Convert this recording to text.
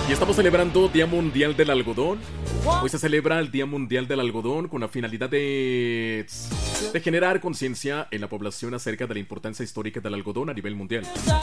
Y estamos celebrando Día Mundial del Algodón. Hoy se celebra el Día Mundial del Algodón con la finalidad de generar conciencia en la población acerca de la importancia histórica del algodón a nivel mundial.